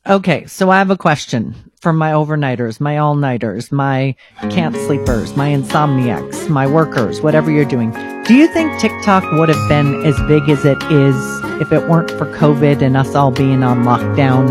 Okay, so I have a question for my overnighters, my all-nighters, my can't sleepers, my insomniacs, my workers, whatever you're doing. Do you think TikTok would have been as big as it is if it weren't for COVID and us all being on lockdown